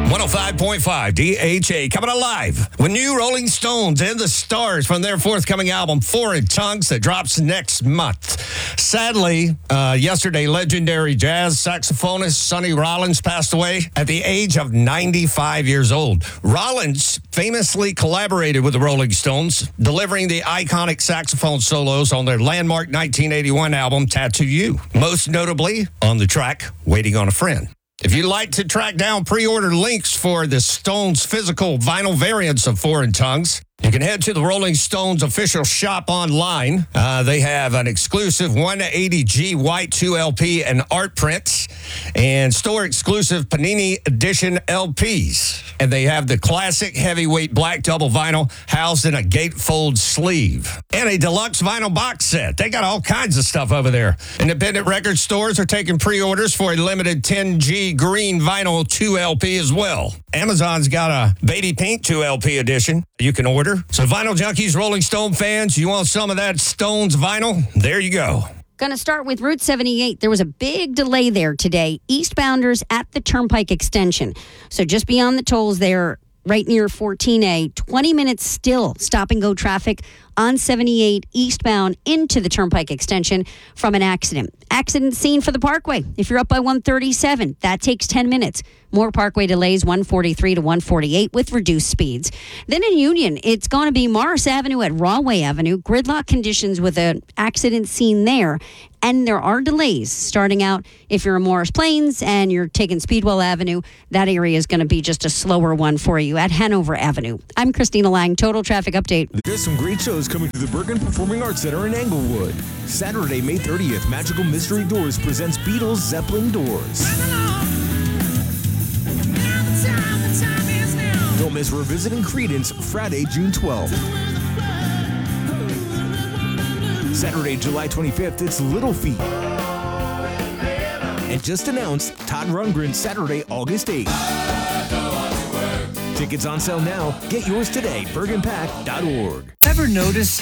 105.5 DHA coming alive with new Rolling Stones and the Stars from their forthcoming album, Foreign Tongues, that drops next month. Sadly, yesterday, legendary jazz saxophonist Sonny Rollins passed away at the age of 95 years old. Rollins famously collaborated with the Rolling Stones, delivering the iconic saxophone solos on their landmark 1981 album, Tattoo You, most notably on the track, Waiting on a Friend. If you'd like to track down pre-order links for the Stones' physical vinyl variants of Foreign Tongues, you can head to the Rolling Stones official shop online. They have an exclusive 180G white 2LP and art prints and store-exclusive Panini Edition LPs. And they have the classic heavyweight black double vinyl housed in a gatefold sleeve and a deluxe vinyl box set. They got all kinds of stuff over there. Independent record stores are taking pre-orders for a limited 10G green vinyl 2LP as well. Amazon's got a baby pink 2LP edition you can order. So Vinyl Junkies, Rolling Stone fans, you want some of that Stones vinyl? There you go. Going to start with Route 78. There was a big delay there today. Eastbounders at the Turnpike extension. So just beyond the tolls there, right near 14A, 20 minutes still stop-and-go traffic on 78 eastbound into the Turnpike extension from an accident. Accident scene for the Parkway. If you're up by 137, that takes 10 minutes. More Parkway delays, 143 to 148 with reduced speeds. Then in Union, it's going to be Morris Avenue at Rahway Avenue. Gridlock conditions with an accident scene there. And there are delays starting out if you're in Morris Plains and you're taking Speedwell Avenue. That area is going to be just a slower one for you at Hanover Avenue. I'm Christina Lang, Total Traffic Update. There's some great shows coming to the Bergen Performing Arts Center in Englewood. Saturday, May 30th, Magical Mystery Doors presents Beatles Zeppelin Doors. Don't miss Revisiting Creedence Friday, June 12th. Saturday, July 25th, it's Little Feat. And just announced, Todd Rundgren Saturday, August 8th. Tickets on sale now. Get yours today, bergenpack.org. Ever notice